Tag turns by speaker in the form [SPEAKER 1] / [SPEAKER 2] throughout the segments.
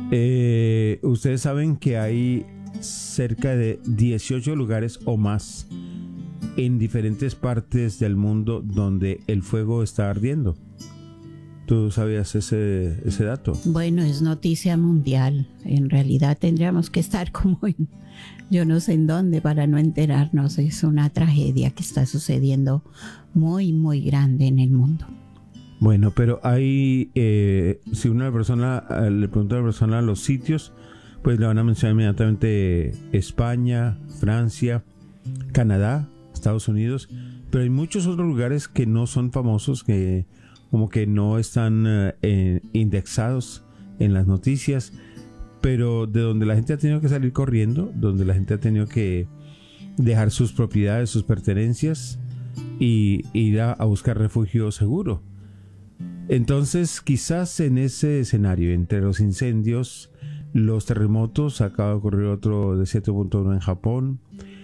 [SPEAKER 1] Ustedes saben que hay cerca de 18 lugares o más en diferentes partes del mundo donde el fuego está ardiendo. ¿Tú sabías ese dato?
[SPEAKER 2] Bueno, es noticia mundial. En realidad tendríamos que estar como en, yo no sé en dónde para no enterarnos. Es una tragedia que está sucediendo muy, muy grande en el mundo.
[SPEAKER 1] Bueno, pero hay, si una persona le pregunta a la persona los sitios, pues le van a mencionar inmediatamente España, Francia, Canadá, Estados Unidos, pero hay muchos otros lugares que no son famosos, que como que no están indexados en las noticias, pero de donde la gente ha tenido que salir corriendo, donde la gente ha tenido que dejar sus propiedades, sus pertenencias y ir a buscar refugio seguro. Entonces, quizás en ese escenario, entre los incendios, los terremotos, acaba de ocurrir otro de 7.1 en Japón,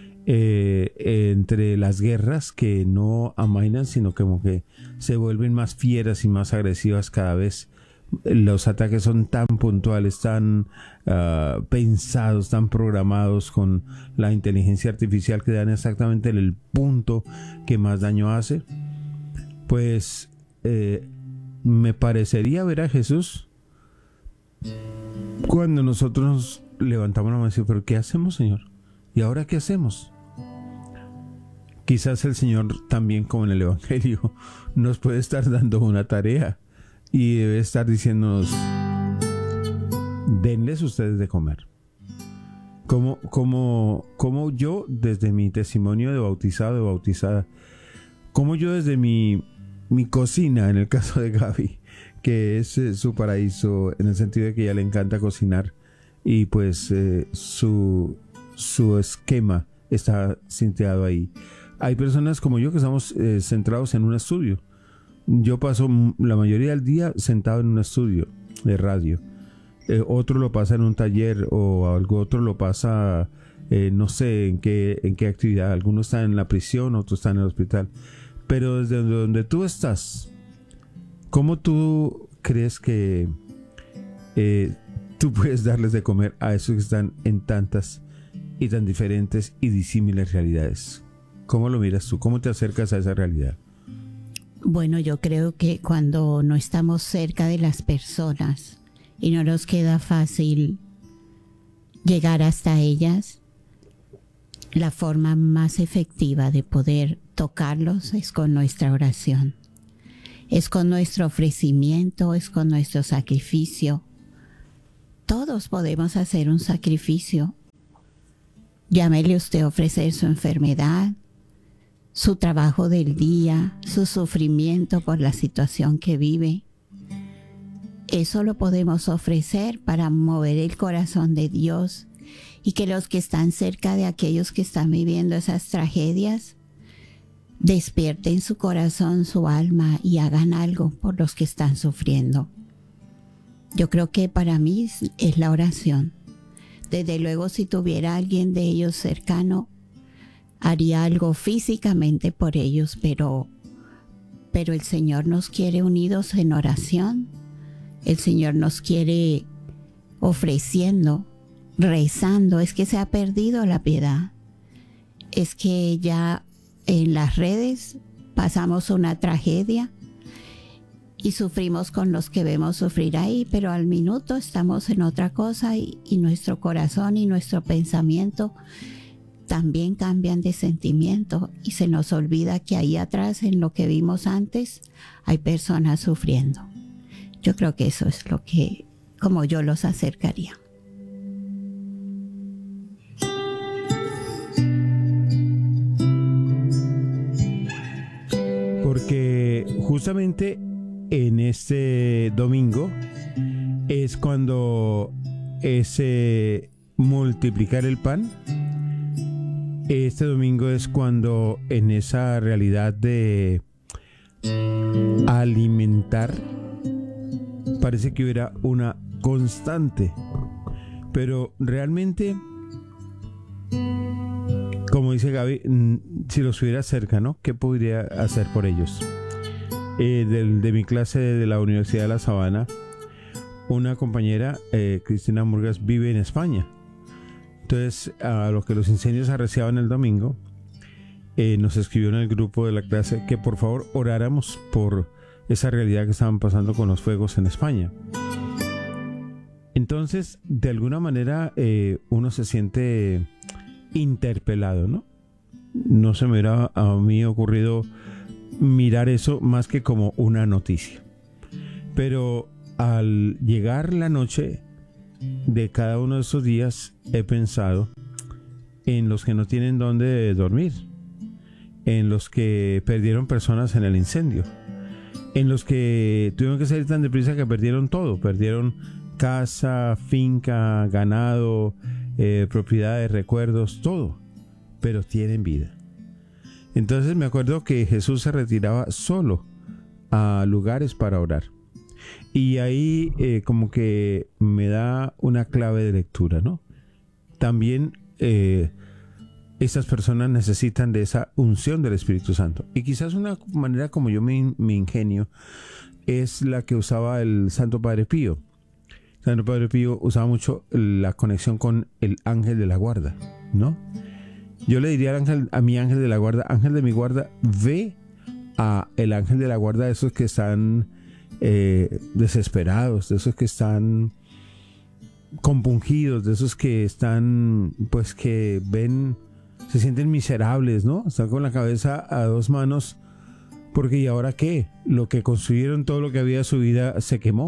[SPEAKER 1] entre las guerras que no amainan, sino como que se vuelven más fieras y más agresivas cada vez. Los ataques son tan puntuales, tan pensados, tan programados con la inteligencia artificial que dan exactamente en el punto que más daño hace. Pues me parecería ver a Jesús cuando nosotros nos levantamos la mano y decimos, ¿pero qué hacemos, Señor? ¿Y ahora qué hacemos? Quizás el Señor también, como en el Evangelio, nos puede estar dando una tarea y debe estar diciéndonos, denles ustedes de comer. Como yo, desde mi testimonio de bautizado, de bautizada, como yo desde mi cocina, en el caso de Gaby, que es su paraíso, en el sentido de que a ella le encanta cocinar, y pues su esquema está cinteado ahí. Hay personas como yo que estamos centrados en un estudio. Yo paso la mayoría del día sentado en un estudio de radio. Otro lo pasa en un taller, o algo otro lo pasa, no sé en qué actividad. Algunos están en la prisión, otros están en el hospital. Pero desde donde tú estás, ¿cómo tú crees que tú puedes darles de comer a esos que están en tantas y tan diferentes y disímiles realidades? ¿Cómo lo miras tú? ¿Cómo te acercas a esa realidad?
[SPEAKER 2] Bueno, yo creo que cuando no estamos cerca de las personas y no nos queda fácil llegar hasta ellas, la forma más efectiva de poder tocarlos es con nuestra oración, es con nuestro ofrecimiento, es con nuestro sacrificio. Todos podemos hacer un sacrificio. Llámele usted a ofrecer su enfermedad, su trabajo del día, su sufrimiento por la situación que vive. Eso lo podemos ofrecer para mover el corazón de Dios y que los que están cerca de aquellos que están viviendo esas tragedias despierten su corazón, su alma y hagan algo por los que están sufriendo. Yo creo que para mí es la oración. Desde luego, si tuviera alguien de ellos cercano, haría algo físicamente por ellos, pero el Señor nos quiere unidos en oración. El Señor nos quiere ofreciendo, rezando. Es que se ha perdido la piedad. Es que ya en las redes pasamos una tragedia y sufrimos con los que vemos sufrir ahí, pero al minuto estamos en otra cosa y nuestro corazón y nuestro pensamiento también cambian de sentimiento y se nos olvida que ahí atrás, en lo que vimos antes, hay personas sufriendo. Yo creo que eso es lo que, como yo los acercaría.
[SPEAKER 1] Porque justamente en este domingo es cuando ese multiplicar el pan, este domingo es cuando en esa realidad de alimentar parece que hubiera una constante, pero realmente, como dice Gaby, si los hubiera cerca, ¿no? ¿Qué podría hacer por ellos? De mi clase de la Universidad de La Sabana, una compañera, Cristina Murgas, vive en España. Entonces, a lo que los incendios arreciaban el domingo, nos escribió en el grupo de la clase que por favor oráramos por esa realidad que estaban pasando con los fuegos en España. Entonces, de alguna manera, uno se siente interpelado, ¿no? No se me hubiera a mí ocurrido mirar eso más que como una noticia. Pero al llegar la noche de cada uno de esos días, he pensado en los que no tienen dónde dormir, en los que perdieron personas en el incendio, en los que tuvieron que salir tan deprisa que perdieron todo, perdieron casa, finca, ganado, propiedades, recuerdos, todo, pero tienen vida. Entonces me acuerdo que Jesús se retiraba solo a lugares para orar. Y ahí como que me da una clave de lectura, ¿no? También esas personas necesitan de esa unción del Espíritu Santo. Y quizás una manera como yo me ingenio es la que usaba el Santo Padre Pío. Santo Padre Pío usaba mucho la conexión con el ángel de la guarda, ¿no? Yo le diría a mi ángel de la guarda, ángel de mi guarda, ve a el ángel de la guarda de esos que están desesperados, de esos que están compungidos, de esos que están, pues que ven, se sienten miserables, ¿no? Están con la cabeza a dos manos, porque ¿y ahora qué? Lo que construyeron, todo lo que había su vida se quemó.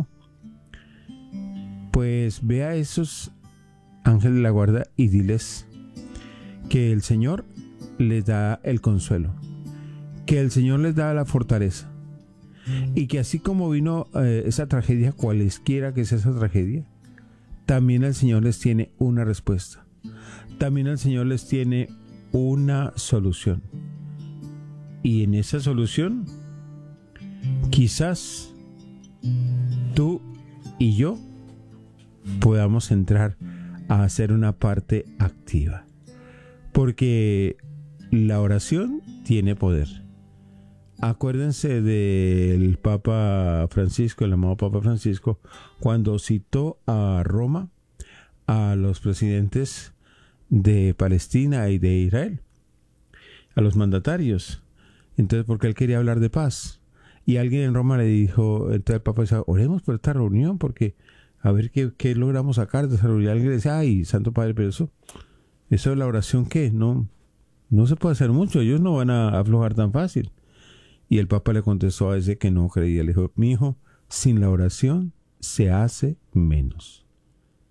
[SPEAKER 1] Pues ve a esos ángeles de la guarda y diles que el Señor les da el consuelo, que el Señor les da la fortaleza, y que así como vino esa tragedia, cualesquiera que sea esa tragedia, también el Señor les tiene una respuesta, también el Señor les tiene una solución, y en esa solución quizás tú y yo podamos entrar a hacer una parte activa, porque la oración tiene poder. Acuérdense del Papa Francisco, el amado Papa Francisco, cuando citó a Roma a los presidentes de Palestina y de Israel, a los mandatarios. Entonces, porque él quería hablar de paz. Y alguien en Roma le dijo, entonces el Papa decía, oremos por esta reunión, porque a ver qué logramos sacar de esa reunión. Y alguien le decía, ay, Santo Padre, pero eso de la oración, ¿qué? No se puede hacer mucho, ellos no van a aflojar tan fácil. Y el Papa le contestó a ese que no creía, le dijo, mi hijo, sin la oración se hace menos.